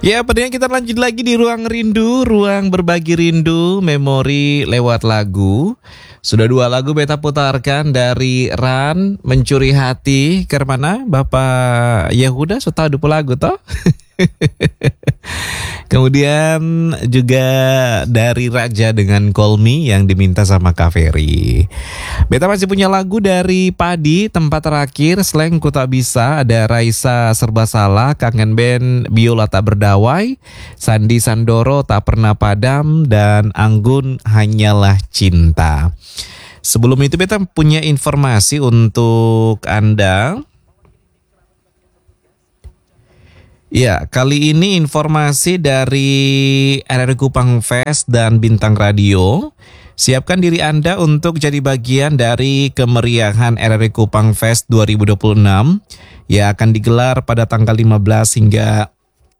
Ya, pendengar, kita lanjut lagi di Ruang Rindu, ruang berbagi rindu, memori lewat lagu. Sudah 2 lagu beta putarkan dari Ran, Mencuri Hati. Kemana Bapak Yehuda, so tahu 20 lagu toh? Kemudian juga dari Raja dengan Call Me yang diminta sama Kak Ferry. Beta masih punya lagu dari Padi, Tempat Terakhir, Slang Ku Tak Bisa. Ada Raisa Serba Salah, Kangen Band, Biola Tak Berdawai, Sandi Sandoro Tak Pernah Padam, dan Anggun Hanyalah Cinta. Sebelum itu beta punya informasi untuk Anda. Ya, kali ini informasi dari RRI Kupang Fest dan Bintang Radio. Siapkan diri Anda untuk jadi bagian dari kemeriahan RRI Kupang Fest 2026 yang akan digelar pada tanggal 15 hingga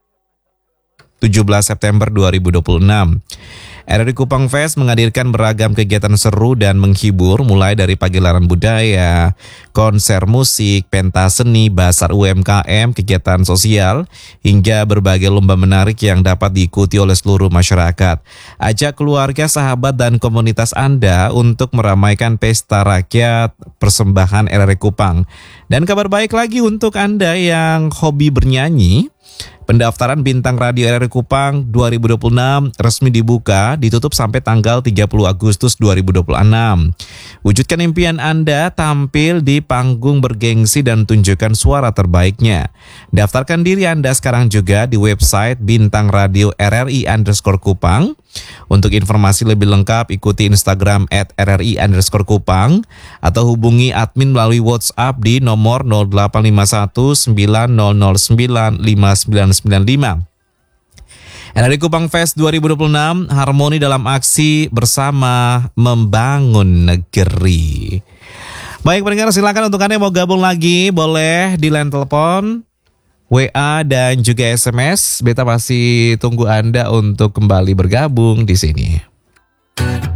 17 September 2026. RRI Kupang Fest menghadirkan beragam kegiatan seru dan menghibur, mulai dari pagelaran budaya, konser musik, pentas seni, bazar UMKM, kegiatan sosial, hingga berbagai lomba menarik yang dapat diikuti oleh seluruh masyarakat. Ajak keluarga, sahabat, dan komunitas Anda untuk meramaikan pesta rakyat persembahan RRI Kupang. Dan kabar baik lagi untuk Anda yang hobi bernyanyi. Pendaftaran Bintang Radio RRI Kupang 2026 resmi dibuka, ditutup sampai tanggal 30 Agustus 2026. Wujudkan impian Anda tampil di panggung bergengsi dan tunjukkan suara terbaiknya. Daftarkan diri Anda sekarang juga di website Bintang Radio RRI_Kupang. Untuk informasi lebih lengkap ikuti Instagram @RRI_Kupang atau hubungi admin melalui WhatsApp di nomor 0851 900 5995. RRI Kupang Fest 2026, harmoni dalam aksi bersama membangun negeri. Baik pendengar, silakan untuk Anda yang mau gabung lagi, boleh di line telepon, WA, dan juga SMS. Beta masih tunggu Anda untuk kembali bergabung di sini.